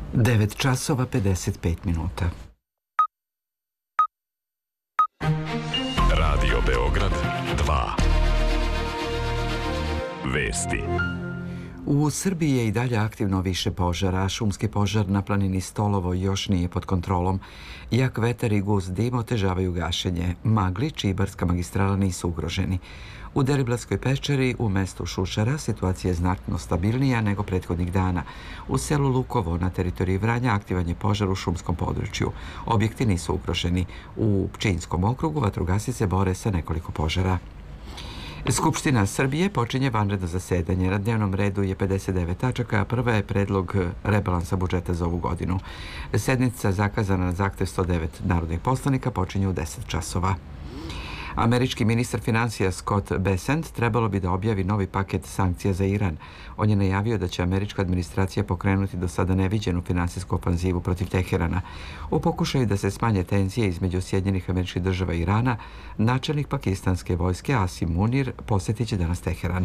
9 časova 55 minuta. Radio Beograd 2. Vesti. U Srbiji je i dalje aktivno više požara. Šumski požar na planini Stolovo još nije pod kontrolom. Jak vetar i gust dim otežavaju gašenje. Maglić i Ibarska magistrala nisu ugroženi. U Deriblatskoj pečeri u mestu Šušara situacija je znatno stabilnija nego prethodnih dana. U selu Lukovo na teritoriji Vranja aktivan je požar u šumskom području. Objekti nisu ugroženi. U Pčinjskom okrugu vatrogasci se bore sa nekoliko požara. Skupština Srbije počinje vanredno zasedanje. Na dnevnom redu je 59 tačaka, a prva je predlog rebalansa budžeta za ovu godinu. Sednica zakazana na zahtev 109 narodnih poslanika počinje u 10 časova. Američki ministar financija Scott Bessent trebalo bi da objavi novi paket sankcija za Iran. On je najavio da će američka administracija pokrenuti do sada neviđenu finansijsku ofanzivu protiv Teherana. U pokušaju da se smanje tenzije između Sjedinjenih Američkih Država i Irana, načelnik pakistanske vojske Asim Munir posjetit će danas Teheran.